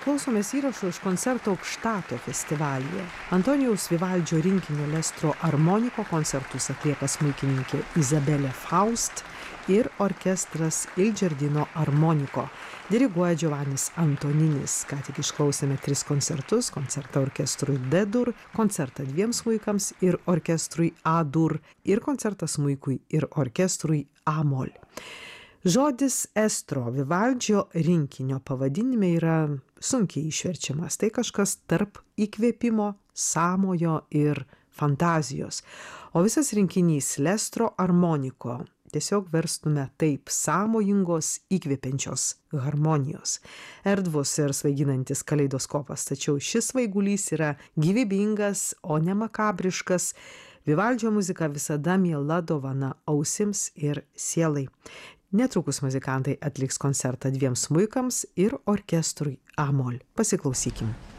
Klausomės įrašų iš koncerto Aukštato festivalyje. Antonijaus Vivaldžio rinkinio Lestro armoniko koncertus atlieka smuikininkė Izabelė Faust ir orkestras Il Giardino Armonico. Diriguoja Giovannis Antoninis. Ką tik išklausėme 3 koncertus: koncertą orkestrui D-dur, koncertą 2 smuikams ir orkestrui A-dur ir koncertą smuikui ir orkestrui A-mol. Žodis estro Vivaldžio rinkinio pavadinime yra sunkiai išverčiamas. Tai kažkas tarp įkvėpimo, sąmojo ir fantazijos. O visas rinkinys Lestro armoniko tiesiog verstume taip: sąmojingos, įkvepiančios harmonijos. Erdvus ir svaiginantis kaleidoskopas, tačiau šis svaigulys yra gyvybingas, o ne makabriškas. Vivaldžio muzika visada miela dovana ausims ir sielai. Netrukus muzikantai atliks koncertą 2 smuikams ir orkestrui A-mol. Pasiklausykim.